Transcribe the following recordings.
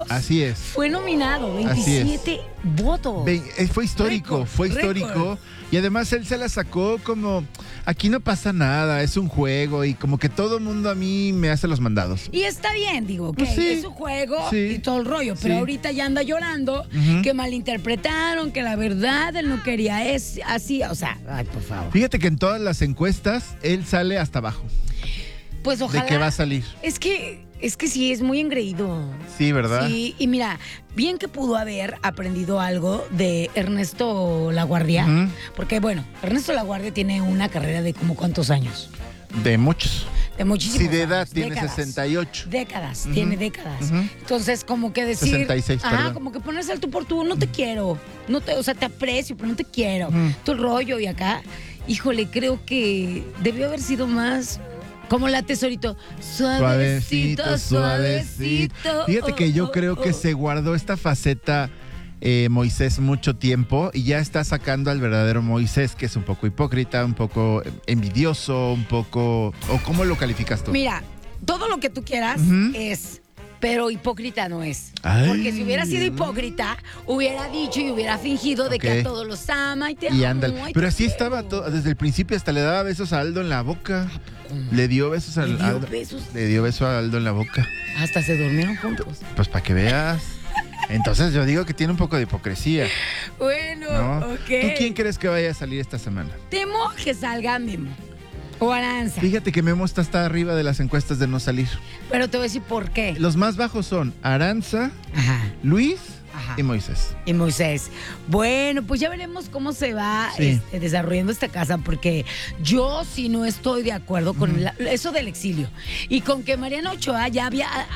Así es. Fue nominado, Así es. 27 votos. Fue histórico, Récord. Y además él se la sacó como, aquí no pasa nada, es un juego y como que todo el mundo a mí me hace los mandados. Y está bien, digo, que Pues sí, es un juego sí, y todo el rollo, pero sí. ahorita ya anda llorando, que malinterpretaron, que la verdad él no quería es así, o sea, ay, por favor. Fíjate que en todas las encuestas él sale hasta abajo Pues ojalá. de que va a salir. Es que sí, es muy engreído. Sí, ¿verdad? Sí, y mira, bien que pudo haber aprendido algo de Ernesto Laguardia, Ujú. porque bueno, Ernesto Laguardia tiene una carrera de como ¿cuántos años? De muchos. De muchísimos Sí, de edad años, tiene décadas. 68. Décadas, tiene décadas. Ujú. Entonces, como que decir... 66, perdón. como que ponerse al tú por tú, no te quiero. O sea, te aprecio, pero no te quiero. Ujú. Tu rollo y acá, híjole, creo que debió haber sido más... Como la tesorito. Suavecito, suavecito. Fíjate que yo creo que se guardó esta faceta Moisés mucho tiempo y ya está sacando al verdadero Moisés, que es un poco hipócrita, un poco envidioso, un poco... ¿O cómo lo calificas tú? Mira, todo lo que tú quieras Ujú. es... Pero hipócrita no es. Ay. Porque si hubiera sido hipócrita, hubiera dicho y hubiera fingido de que Ok. a todos los ama y te Y amo. ándale. y Pero te así quiero. estaba desde el principio, hasta le daba besos a Aldo en la boca. Le dio besos a ¿Le dio Aldo. besos? Le dio beso a Aldo en la boca. Hasta se durmieron juntos. Pues para que veas. Entonces yo digo que tiene un poco de hipocresía, Bueno, ¿no? ok. ¿Tú quién crees que vaya a salir esta semana? Temo que salga Memo o Aranza. Fíjate que Memo está hasta arriba de las encuestas de no salir. Pero te voy a decir por qué. Los más bajos son Aranza, Ajá. Luis Ajá. y Moisés. Y Moisés. Bueno, pues ya veremos cómo se va Sí. desarrollando esta casa, porque yo sí no estoy de acuerdo con eso del exilio. Y con que Mariana Ochoa ya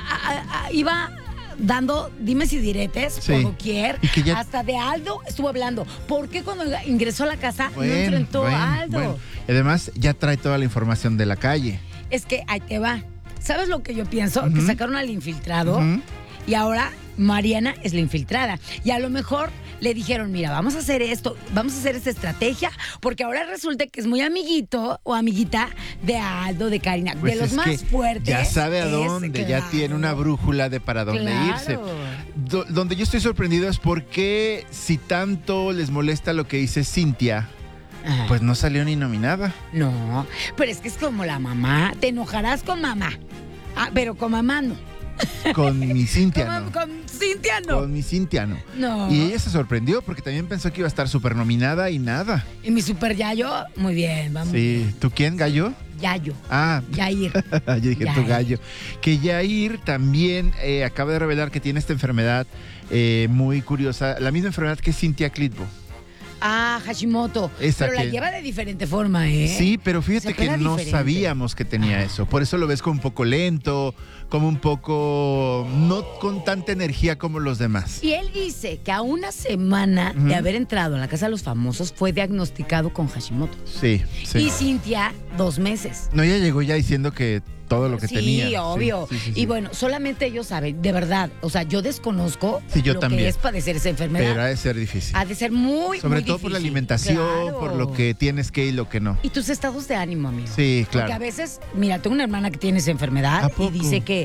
iba dando dimes y diretes Sí. por doquier. Y que ya- Hasta de Aldo estuvo hablando. ¿Por qué cuando ingresó a la casa no Bueno, enfrentó a Aldo? bueno. Y además ya trae toda la información de la calle. Es que ahí te va. ¿Sabes lo que yo pienso? Que Ujú. sacaron al infiltrado Ujú. y ahora Mariana es la infiltrada. Y a lo mejor le dijeron, mira, vamos a hacer esto, vamos a hacer esta estrategia, porque ahora resulta que es muy amiguito o amiguita de Aldo, de Karina, Pues de los es más que fuertes. ya sabe a es- dónde, ya claro. tiene una brújula de para dónde Claro. irse. Donde yo estoy sorprendido es por qué si tanto les molesta lo que dice Cintia, Ajá. pues no salió ni nominada. No, pero es que es como la mamá. Te enojarás con mamá. Ah, pero con mamá no. Con mi Cintia no. Con Cintia no. Con mi Cintia no. No. Y ella se sorprendió porque también pensó que iba a estar súper nominada y nada. Y mi super Yayo, muy bien, vamos. Sí. ¿Tú quién, Gallo? Yayo. Ah, Yair. yo dije tu Yair. gallo. Que Yair también acaba de revelar que tiene esta enfermedad muy curiosa. La misma enfermedad que Cintia Clitbo. Ah, Hashimoto. Esa Pero la que- lleva de diferente forma, ¿eh? Sí, pero fíjate Se que pega no diferente. sabíamos que tenía eso. Por eso lo ves como un poco lento, como un poco no con tanta energía como los demás. Y él dice que a una semana de haber entrado a la Casa de los Famosos fue diagnosticado con Hashimoto. Sí, sí. Y Cintia, 2 meses. No, ella llegó ya diciendo que todo lo que sí, tenía. obvio. Sí, sí, sí, Y sí. bueno, solamente ellos saben, de verdad. O sea, yo desconozco Sí, yo lo también. que es padecer esa enfermedad. Pero ha de ser difícil. Ha de ser muy, Sobre muy todo por la difícil. alimentación, Claro. por lo que tienes que y lo que no. Y tus estados de ánimo, amigo. Sí, Porque a claro. veces, mira, tengo una hermana que tiene esa ¿A enfermedad y poco? dice que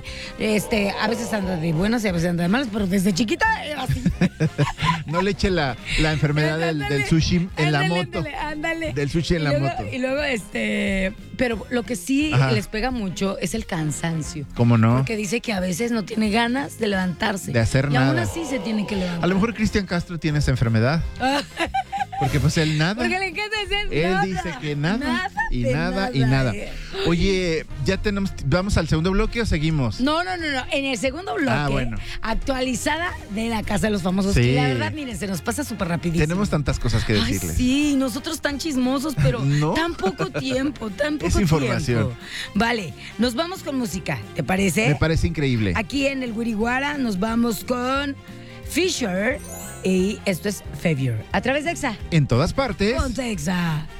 a veces anda de buenas y a veces anda de malas, pero desde chiquita era así. No le eche la enfermedad del Ándale, sushi en la ándale, moto. ándale. Del sushi en Y la luego- moto. Y luego, pero lo que sí Ajá. les pega mucho es el cansancio. ¿Cómo no? Porque dice que a veces no tiene ganas de levantarse. De hacer y aún nada. así se tiene que levantar. A lo mejor Cristian Castro tiene esa enfermedad. Porque pues él nada. Porque le encanta decir Él nada. dice que nada, y de nada y nada. ¿eh? Oye, ya tenemos, ¿vamos al segundo bloque o seguimos? No. En el segundo bloque, bueno. actualizada de la Casa de los Famosos. Sí. Que la verdad, miren, se nos pasa súper rapidísimo. Tenemos tantas cosas que Ay, decirles. sí, nosotros tan chismosos, pero ¿No? tan poco tiempo, tan poco información. tiempo. Vale, nos vamos con música, ¿te parece? Me parece increíble. Aquí en el Wiriguara nos vamos con Fisher y esto es February. A través de Exa. En todas partes. Ponte Exa.